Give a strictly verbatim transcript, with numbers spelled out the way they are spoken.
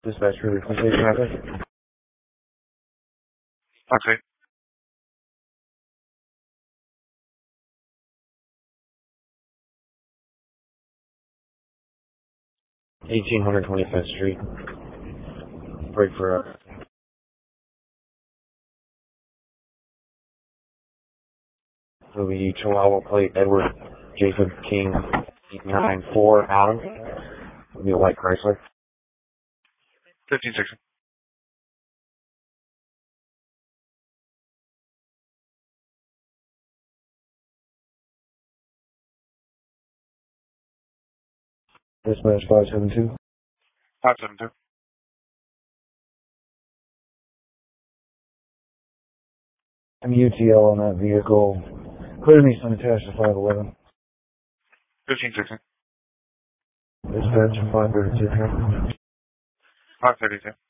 Dispatch for complete traffic. Okay. eighteen twenty-fifth Street. Break for a... It'll be Chihuahua plate Edward Jacob King eight nine four Adam. It'll be a white Chrysler. fifteen sixty. Dispatch five seven two. five seven two. I'm U T L on that vehicle. Clear me unattached to five eleven. fifteen sixty. Dispatch five thirty-two. five thirty-two.